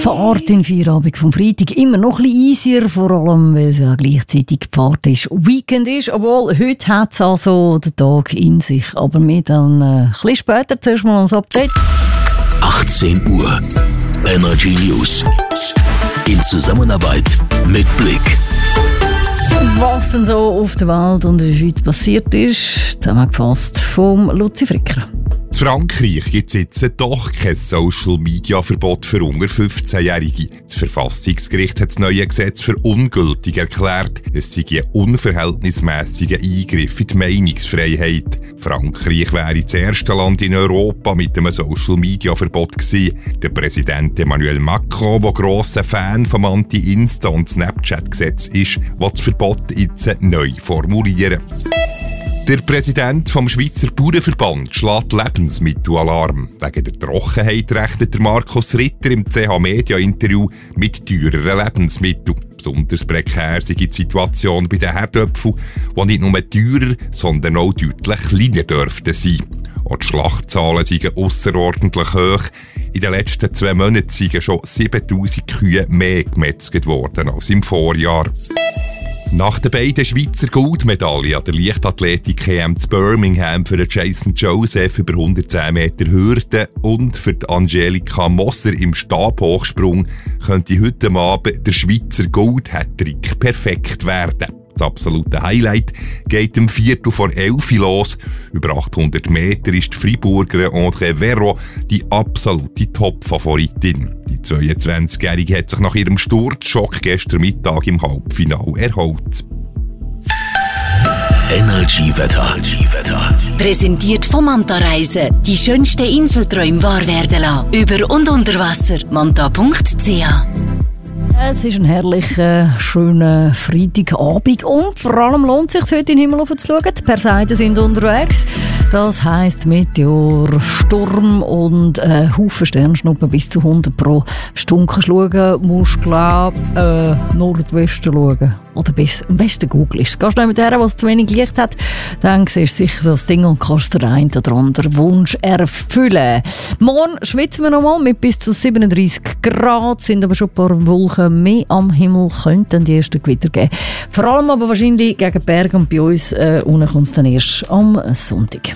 Fahrt in Feierabend vom Freitag immer noch ein bisschen easier, vor allem weil es ja gleichzeitig die Fahrt ist, Weekend ist, obwohl heute hat es also den Tag in sich, aber mehr dann ein bisschen später, zuerst mal ein Update. 18 Uhr, Energy News, in Zusammenarbeit mit Blick. Was denn so auf der Welt und in der Schweiz passiert ist, zusammengefasst vom Luzi Fricker. In Frankreich gibt es jetzt doch kein Social-Media-Verbot für unter 15-Jährige. Das Verfassungsgericht hat das neue Gesetz für ungültig erklärt. Es sei ein unverhältnismäßiger Eingriff in die Meinungsfreiheit. Frankreich wäre das erste Land in Europa mit einem Social-Media-Verbot gewesen. Der Präsident Emmanuel Macron, der grosser Fan vom Anti-Insta- und Snapchat-Gesetz ist, will das Verbot jetzt neu formulieren. Der Präsident vom Schweizer Bauernverband schlägt Lebensmittelalarm. Wegen der Trockenheit rechnet der Markus Ritter im CH-Media-Interview mit teureren Lebensmitteln. Besonders prekär sei die Situation bei den Herdöpfeln, die nicht nur teurer, sondern auch deutlich kleiner dürften sein. Auch die Schlachtzahlen seien ausserordentlich hoch. In den letzten 2 Monaten seien schon 7000 Kühe mehr gemetzelt worden als im Vorjahr. Nach den beiden Schweizer Goldmedaillen an der Leichtathletik-EM zu Birmingham für Jason Joseph über 110 Meter Hürde und für Angelika Moser im Stabhochsprung könnte heute Abend der Schweizer Gold-Hattrick perfekt werden. Das absolute Highlight geht um 11:45 los. Über 800 Meter ist die Freiburgerin André Verro die absolute Top-Favoritin. Die 22-Jährige hat sich nach ihrem Sturzschock gestern Mittag im Halbfinale erholt. Energy-Wetter. Präsentiert vom Manta Reisen. Die schönsten Inselträume wahr werden lassen. Über und unter Wasser. manta.ch. Es ist ein herrlicher, schöner Freitagabend und vor allem lohnt es sich, heute in den Himmel zu schauen. Die Perseiden sind unterwegs. Das heisst Meteor, Sturm und Haufen Sternschnuppen bis zu 100 pro Stunde schauen. Musst Nordwesten schauen. Oder am besten googelst. Gehst du mit der, was zu wenig Licht hat, dann siehst du sicher so das Ding und kannst den einen oder anderen Wunsch erfüllen. Morgen schwitzen wir nochmal mit bis zu 37 Grad, sind aber schon ein paar Wolken mehr am Himmel, könnten die ersten Gewitter geben. Vor allem aber wahrscheinlich gegen Berge und bei uns unten kommt es dann erst am Sonntag.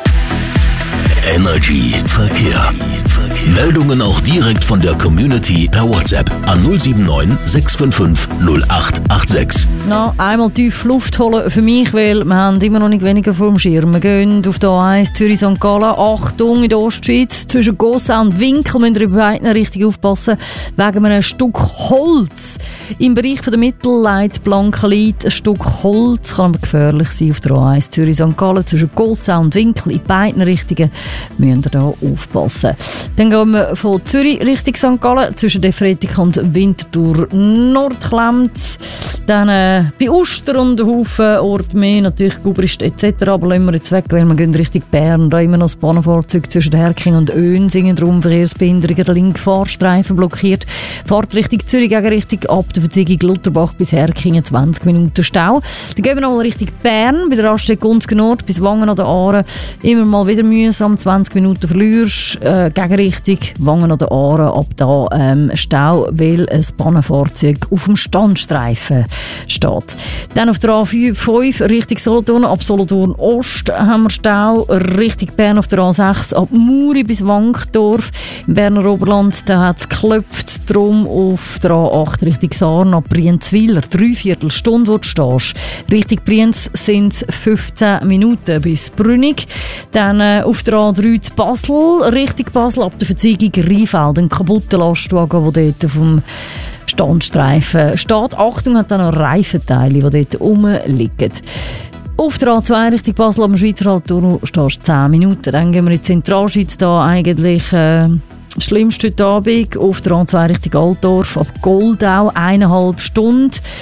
Energy Verkehr. Meldungen auch direkt von der Community per WhatsApp an 079 655 0886. No, einmal tief Luft holen für mich, weil wir haben immer noch nicht weniger vom Schirm. Wir gehen auf der A1 Zürich-St. Gallen. Achtung, in der Ostschweiz zwischen Gossa und Winkel müsst ihr in beiden richtig aufpassen, wegen einem Stück Holz. Im Bereich der Mittelleitplanke liegt ein Stück Holz, kann aber gefährlich sein auf der A1 Zürich-St. Gallen. Zwischen Gossa und Winkel in beiden Richtungen müsst ihr da aufpassen. Dann gehen wir von Zürich Richtung St. Gallen, zwischen Defretik und Winterthur Nordklemmt. Dann bei Uster und Haufen Ort mehr, natürlich Gubrist etc. Aber lassen wir jetzt weg, weil wir gehen Richtung Bern. Da immer noch das Bahnfahrzeug zwischen Herking und Öhn singen drum Verkehrsbehinderungen. Der linke Fahrstreifen blockiert. Fahrt Richtung Zürich gegen Richtung ab der Verziegung Lutherbach bis Herkingen 20 Minuten Stau. Dann gehen wir noch mal Richtung Bern, bei der Raststätte Gunzgen Nord bis Wangen an der Aare. Immer mal wieder mühsam, 20 Minuten verlierst. Gegenrichtung Wangen an der Aare, ab da Stau, weil ein Bahnfahrzeug auf dem Standstreifen steht. Dann auf der A5 Richtung Solothurn, ab Solothurn Ost haben wir Stau. Richtung Bern auf der A6 ab Muri bis Wankdorf. Im Berner Oberland da hat es geklopft, drum auf der A8 Richtung Sarn ab Brienzwiller. 3/4 Stunde, wo du stehst. Richtung Brienz sind es 15 Minuten bis Brünig. Dann auf der A3 zu Basel, Richtung Basel ab der Verzeigung Rheinfeld. Ein kaputter Lastwagen, der dort vom Standstreifen steht. Achtung, hat dann noch Reifenteile, die dort rumliegen. Auf der A2 Richtung Basel am Schweizer Alttunnel stehst du 10 Minuten. Dann gehen wir in die Zentralschweiz, da eigentlich schlimmste heute Abend. Auf der A2 Richtung Altdorf ab Goldau 1,5 Stunden.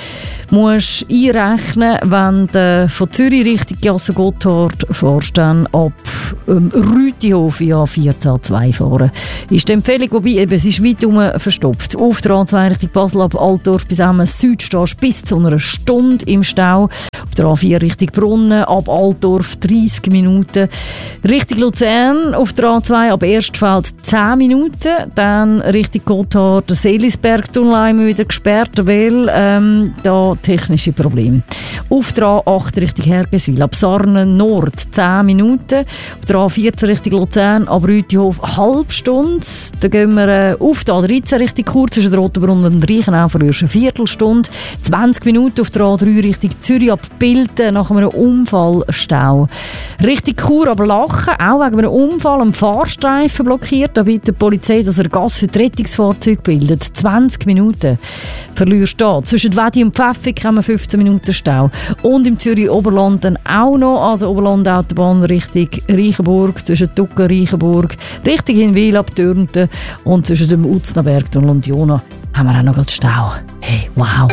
musst einrechnen, wenn du von Zürich Richtung Jassen-Gotthard fährst, dann ab Rütihof via 14A2 fahren. Ist die Empfehlung, wobei eben, es ist weit verstopft. Auf der A2 Richtung Basel ab Altdorf bis Emmen Süd stehst du bis zu einer Stunde im Stau. Auf der A4 Richtung Brunnen ab Altdorf 30 Minuten. Richtung Luzern auf der A2 ab Erstfeld 10 Minuten. Dann Richtung Gotthard, der Seelisberg-Tunnel immer wieder gesperrt, weil da technische Probleme. Auf der A8 Richtung Hergeswil ab Sarnen Nord 10 Minuten. Auf der A14 Richtung Luzern ab Rütihof eine halbe Stunde. Dann gehen wir auf der A13 Richtung Chur zwischen Rotenbrunn und Reichenau verlierst eine Viertelstunde. 20 Minuten auf der A3 Richtung Zürich ab Bilten nach einem Unfallstau. Richtung Chur ab Lachen, auch wegen einem Unfall am Fahrstreifen blockiert. Da bittet die Polizei, dass er Gas für die Rettungsfahrzeuge bildet. 20 Minuten verlierst du da. Zwischen Wedi und Pfäffik haben wir 15 Minuten Stau. Und im Zürich Oberland dann auch noch, also Oberland-Autobahn Richtung Reichenburg, zwischen Tucken und Reichenburg, Richtung Hinwil ab Dürnten und zwischen dem Uznaberg und Jona haben wir auch noch Stau. Hey, wow!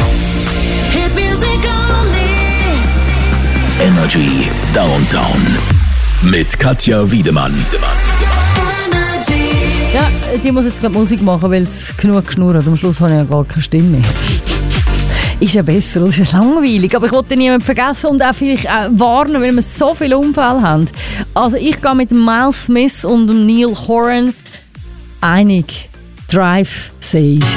Energy Downtown mit Katja Wiedemann. Ja, die muss jetzt gerade Musik machen, weil es genug geschnurrt. Am Schluss habe ich ja gar keine Stimme mehr. Ist ja besser, das ist ja langweilig. Aber ich wollte niemanden vergessen und auch vielleicht warnen, weil wir so viele Unfälle haben. Also ich gehe mit Miles Smith und Neil Horan einig. Drive safe.